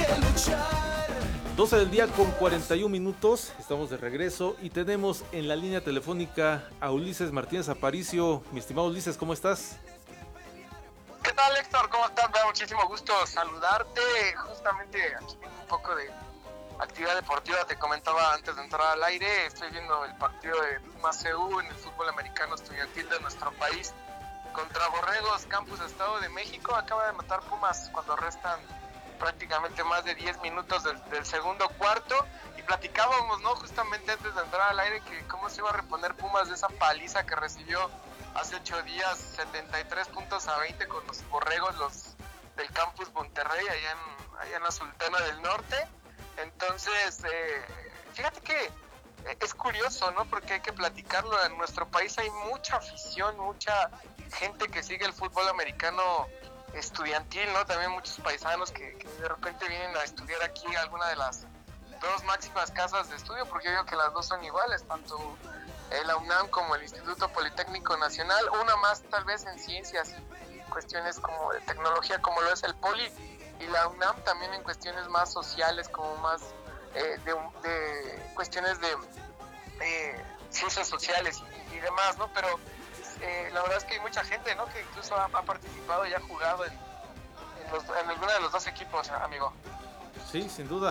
12 del día con 41 minutos, estamos de regreso y tenemos en la línea telefónica a Ulises Martínez Aparicio. Mi estimado Ulises, ¿cómo estás? ¿Qué tal, Héctor? ¿Cómo estás? Me da muchísimo gusto saludarte. Justamente aquí un poco de actividad deportiva. Te comentaba antes de entrar al aire, estoy viendo el partido de Pumas CU en el fútbol americano estudiantil de nuestro país contra Borregos Campus Estado de México. Acaba de anotar Pumas cuando restan prácticamente más de 10 minutos del segundo cuarto, y platicábamos, ¿no?, justamente antes de entrar al aire, que cómo se iba a reponer Pumas de esa paliza que recibió hace 8 días, 73 puntos a 20 con los Borregos, los del Campus Monterrey, allá en la Sultana del Norte. Entonces, fíjate que es curioso, ¿no?, porque hay que platicarlo. En nuestro país hay mucha afición, mucha gente que sigue el fútbol americano estudiantil, ¿no? También muchos paisanos que de repente vienen a estudiar aquí alguna de las dos máximas casas de estudio, porque yo digo que las dos son iguales, tanto la UNAM como el Instituto Politécnico Nacional, una más tal vez en ciencias y cuestiones como de tecnología, como lo es el Poli, y la UNAM también en cuestiones más sociales, como más de cuestiones de ciencias sociales y demás, ¿no? Pero la verdad es que hay mucha gente, ¿no?, que incluso ha participado y ha jugado en alguno de los dos equipos, amigo. Sí, sin duda.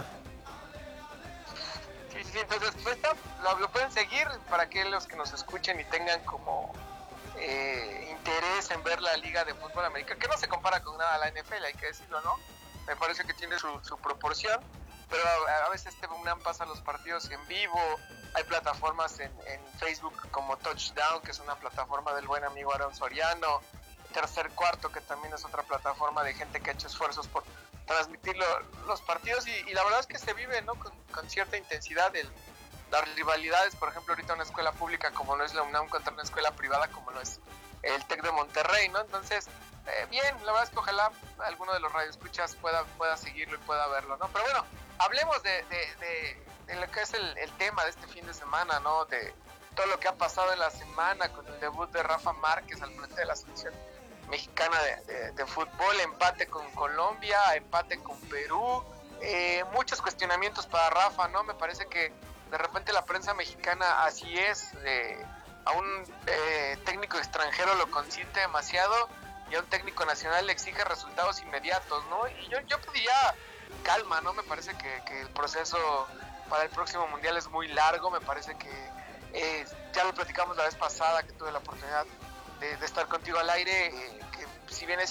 Sí, entonces pues, lo pueden seguir para aquellos que nos escuchen y tengan como interés en ver la liga de fútbol americano, que no se compara con nada a la NFL, hay que decirlo, ¿no? Me parece que tiene su proporción, pero a veces UNAM pasa los partidos en vivo. Hay plataformas en Facebook como Touchdown, que es una plataforma del buen amigo Aaron Soriano, Tercer Cuarto, que también es otra plataforma de gente que ha hecho esfuerzos por transmitir los partidos, y la verdad es que se vive, ¿no?, con cierta intensidad las rivalidades. Por ejemplo, ahorita una escuela pública como lo es la UNAM contra una escuela privada como lo es el TEC de Monterrey, ¿no? Entonces, bien, la verdad es que ojalá alguno de los radioescuchas pueda seguirlo y pueda verlo, ¿no? Pero bueno, hablemos de lo que es el tema de este fin de semana, ¿no? De todo lo que ha pasado en la semana con el debut de Rafa Márquez al frente de la selección mexicana de fútbol, empate con Colombia, empate con Perú, muchos cuestionamientos para Rafa, ¿no? Me parece que de repente la prensa mexicana así es, a un técnico extranjero lo consiente demasiado y a un técnico nacional le exige resultados inmediatos, ¿no? Y yo pediría calma, ¿no? Me parece que el proceso para el próximo mundial es muy largo. Me parece que ya lo platicamos la vez pasada que tuve la oportunidad de estar contigo al aire, que si bien es